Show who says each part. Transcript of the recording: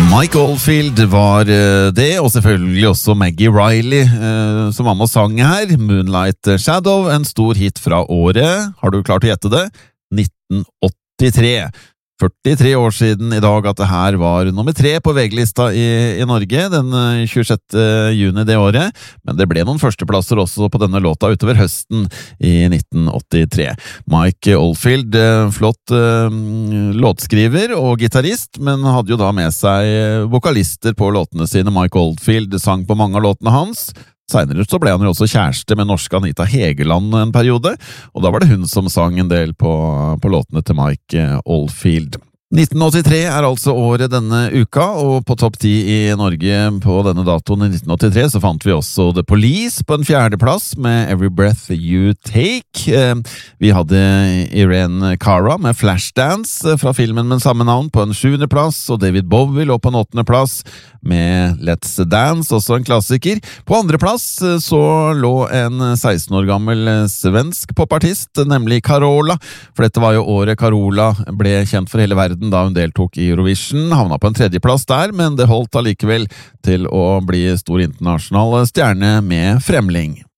Speaker 1: Mike Oldfield var det, og selvfølgelig også Maggie Riley som var med og sang her. Moonlight Shadow, en stor hit fra året. Har du klart å gjette det? 1983. 43 år siden i dag at det her var nummer 3 på VG-lista i Norge, den 26. juni det året, men det ble noen førsteplasser også på denne låta utover høsten i 1983. Mike Oldfield, flott låtskriver og gitarist, men hadde jo da med seg vokalister på låtene sine. Mike Oldfield sang på mange av låtene hans. Senere så ble han jo også kjæreste med norske Anita Hegeland en periode, og da var det hun som sang en del på låtene til Mike Oldfield. 1983 er altså året denne uka, og på topp 10 i Norge på denne datoen i 1983 så fant vi også The Police på en 4. plass med Every Breath You Take. Vi hadde Irene Cara med Flashdance fra filmen med samme navn på en 7. plass, og David Bowie lå på en 8. plass med Let's Dance, også en klassiker. På 2. plass så lå en 16 år gammel svensk popartist, nemlig Carola, for dette var jo året Carola ble kjent for hele verden da hun deltok i Eurovision, havna på en 3. plass der, men det holdt allikevel til å bli stor internasjonal stjerne med Fremling.